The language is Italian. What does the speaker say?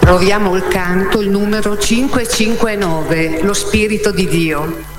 Proviamo il canto, il numero 559, lo Spirito di Dio.